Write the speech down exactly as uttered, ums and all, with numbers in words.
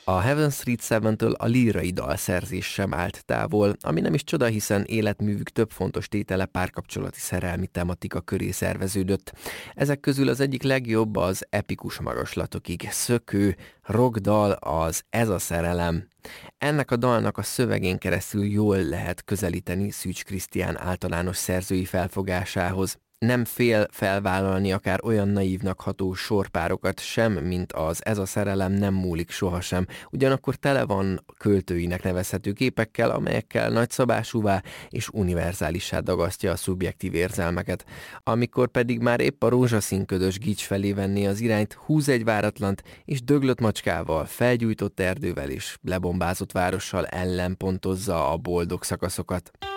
A Heaven Street Seven-től a lírai dalszerzés sem állt távol, ami nem is csoda, hiszen életművük több fontos tétele párkapcsolati szerelmi tematika köré szerveződött. Ezek közül az egyik legjobb az epikus magaslatokig szökő rockdal, az Ez a szerelem. Ennek a dalnak a szövegén keresztül jól lehet közelíteni Szűcs Krisztián általános szerzői felfogásához. Nem fél felvállalni akár olyan naívnak ható sorpárokat sem, mint az Ez a szerelem nem múlik sohasem, ugyanakkor tele van költőinek nevezhető képekkel, amelyekkel nagyszabásúvá és univerzálissá dagasztja a szubjektív érzelmeket. Amikor pedig már épp a rózsaszínködös gics felé venné az irányt, húz egy váratlant, és döglött macskával, felgyújtott erdővel és lebombázott várossal ellenpontozza a boldog szakaszokat.